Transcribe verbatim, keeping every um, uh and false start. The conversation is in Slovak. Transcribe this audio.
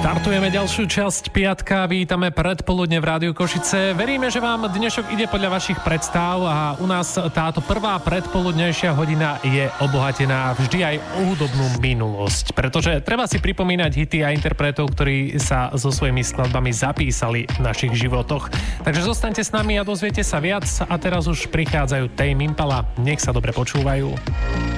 Štartujeme ďalšiu časť piatka, vítame predpoludne v Rádiu Košice. Veríme, že vám dnešok ide podľa vašich predstav a u nás táto prvá predpoludnejšia hodina je obohatená vždy aj o hudobnú minulosť, pretože treba si pripomínať hity a interpretov, ktorí sa so svojimi skladbami zapísali v našich životoch. Takže zostaňte s nami a dozviete sa viac a teraz už prichádzajú Tame Impala. Nech sa dobre počúvajú.